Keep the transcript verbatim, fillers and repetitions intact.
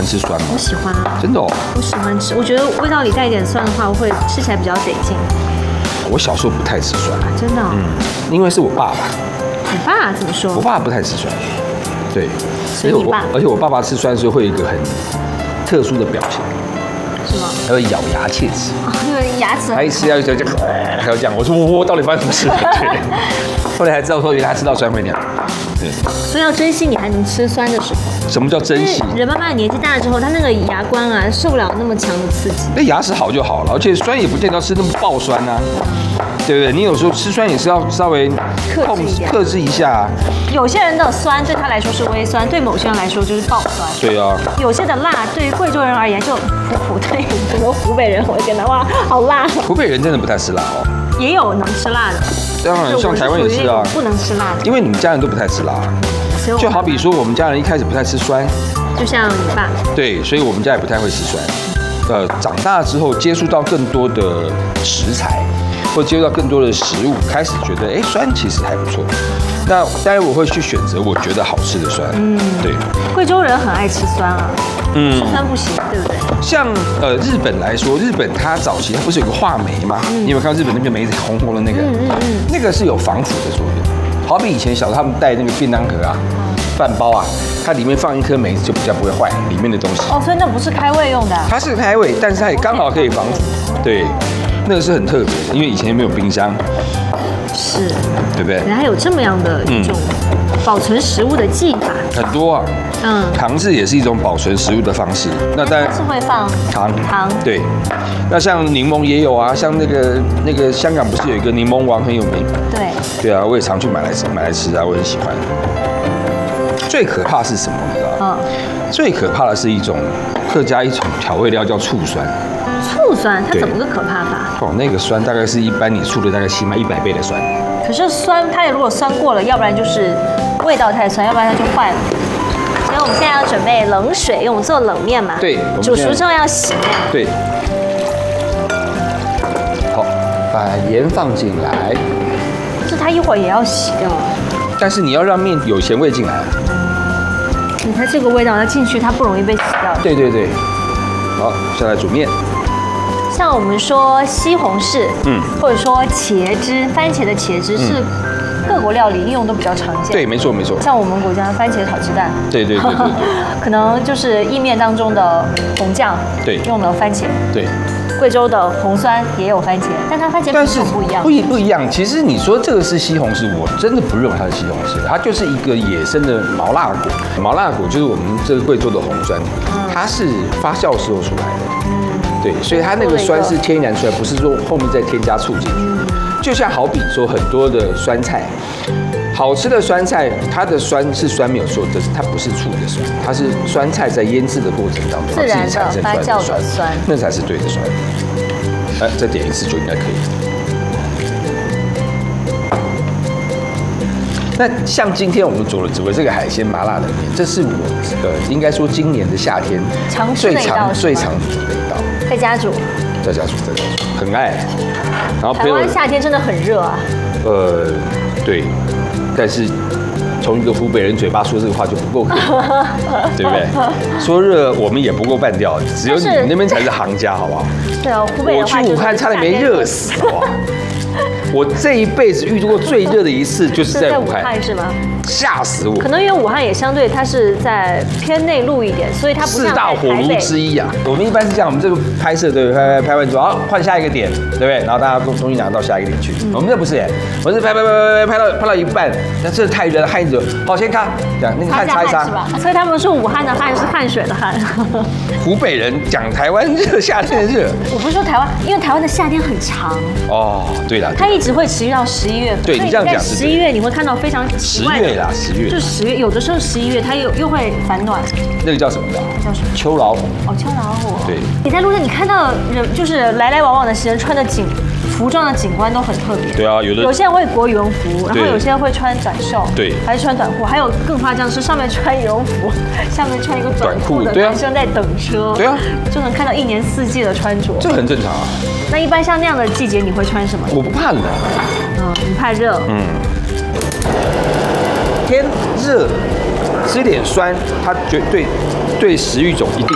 吃酸吗？ 我喜欢啊， 真的哦。 我喜欢吃，我觉得味道里带一点酸的话，我会吃起来比较得劲。 我小时候不太吃酸， 啊，真的、哦。 嗯，因为是我爸爸。 你爸怎么说？ 我爸不太吃酸，对。 所以你爸， 而且我爸爸吃酸的时候会有一个很特殊的表情。 是吗？ 他会咬牙切齿。 啊，因为牙齿。 他一吃下去就就还要这样，我说我我到底发生什么事？对。后来才知道说，原来他吃到酸会那样。对。 所以要珍惜你还能吃酸的时候。 什么叫珍惜？ 人慢慢年纪大了之后，他那个牙关啊受不了那么强的刺激。 那牙齿好就好了，而且酸也不见得要吃那么爆酸啊，对不对？你有时候吃酸也是要稍微克制一点， 克制一下、啊。 有些人的酸对他来说是微酸，对某些人来说就是爆酸。 对啊。 有些的辣对于贵州人而言就普普，对很多湖北人，我的天哪，哇，好辣！ 湖北人真的不太吃辣哦。 也有能吃辣的。 当然，像台湾也是啊。 不能吃辣的。 因为你们家人都不太吃辣。就好比说，我们家人一开始不太吃酸。 就像你爸。 对，所以我们家也不太会吃酸。呃，长大之后接触到更多的食材，或接触到更多的食物，开始觉得，哎，酸其实还不错。那当然我会去选择我觉得好吃的酸。嗯，对。 贵州人很爱吃酸啊。嗯。吃酸不行，对不对？ 像呃日本来说，日本它早期它不是有个话梅吗？嗯、你有没有看到日本那边梅子红红的那个？嗯嗯嗯。那个是有防腐的作用。好比以前小时候他们带那个便当盒啊。饭包啊，它里面放一颗梅子就比较不会坏里面的东西。 哦，所以那不是开胃用的、啊。 它是开胃，但是它也刚好可以防腐。对，那个是很特别的，因为以前没有冰箱。 是。 对不对？ 原来还有这么样的一种保存食物的技法。 很多啊。嗯。糖制也是一种保存食物的方式。那当然是会放糖。 糖。 对。那像柠檬也有啊，像那个那个香港不是有一个柠檬王很有名？ 对。 对啊，我也常去买来吃买来吃啊，我很喜欢。最可怕是什么？你知道吗？嗯。最可怕的是一种客家一种调味料叫醋酸。 醋酸，它怎么个可怕法？ 哦，那个酸大概是一般你醋的大概起码一百倍的酸。 可是酸，它如果酸过了，要不然就是味道太酸，要不然它就坏了。所以我们现在要准备冷水，因为我们做冷面嘛。 对。 煮熟之后要洗面。 对。好，把盐放进来。 可是它一会儿也要洗掉。 但是你要让面有咸味进来。 你看这个味道，它进去它不容易被洗掉。 对对对。好，下来煮面。 像我们说西红柿，嗯，或者说茄汁，番茄的茄汁是各国料理应用都比较常见。 对，没错没错。 像我们国家番茄炒鸡蛋。 对对对对。 可能就是意面当中的红酱， 对， 用了番茄。 对。 贵州的红酸也有番茄，但它番茄品种不一样。 不一不一样。其实你说这个是西红柿，我真的不认为它是西红柿，它就是一个野生的毛辣果。毛辣果就是我们这个贵州的红酸，它是发酵时候出来的。嗯。对，所以它那个酸是天然出来，不是说后面再添加醋进去。就像好比说很多的酸菜，好吃的酸菜，它的酸是酸没有错，但是它不是醋的酸，它是酸菜在腌制的过程当中自然的发酵的酸， 那才是对的酸。哎，再点一次就应该可以。那像今天我们煮了煮了这个海鲜麻辣的面，这是我呃应该说今年的夏天最常最常煮的一道。 在家煮。 在家煮，在家煮，很爱。然后台湾夏天真的很热啊。 呃，对，但是从一个湖北人嘴巴说这个话就不够热，对不对？说热我们也不够半吊，只有你们那边才是行家，好不好？ 对啊，湖北人。 我去武汉差点没热死，哇！我这一辈子遇到过最热的一次就是在武汉， 是在武汉是吗？ 吓死我！ 可能因为武汉也相对它是在偏内陆一点，所以它不像四大火炉之一啊。我们一般是这样，我们这个拍摄对，拍拍拍完之后，好换下一个点，对不对？然后大家东东西拿到下一个点去。我们这不是耶，我是拍拍拍拍拍到拍到一半，但这太热了，汗热，好先看，这样那个汗擦一擦。 所以他们说武汉的汗是汗水的汗。 湖北人讲台湾热，夏天的热。 我不是说台湾，因为台湾的夏天很长。 哦，对了。 它一直会持续到十一月份。 对你这样讲是。 十一月你会看到非常奇怪的。 十月啦，十月。 就十月，有的时候十一月它又又会反暖。 那个叫什么的？ 叫什么？ 秋老虎。 哦，秋老虎。 对。 你在路上你看到人就是来来往往的人穿的景服装的景观都很特别。 对啊，有的有些人会裹羽绒服，然后有些人会穿短袖， 对， 还是穿短裤，还有更夸张是上面穿羽绒服，下面穿一个短裤的男生在等车。 对啊， 就能看到一年四季的穿着。 这很正常啊。 那一般像那样的季节你会穿什么？ 我不怕冷。 嗯，你怕热。嗯。 天热，吃点酸，它绝对对食欲种一定。